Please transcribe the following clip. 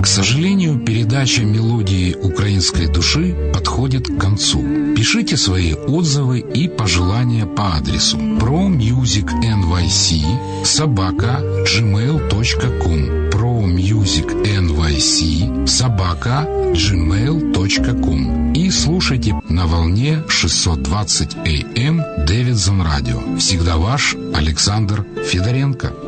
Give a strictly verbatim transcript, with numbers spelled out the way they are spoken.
К сожалению, передача «Мелодии украинской души» подходит к концу. Пишите свои отзывы и пожелания по адресу promusicnyc собака джимейл точка ком promusicnyc собака джимейл точка ком и слушайте на волне шестьсот двадцать эй эм Davidson Radio. Всегда ваш Александр Федоренко.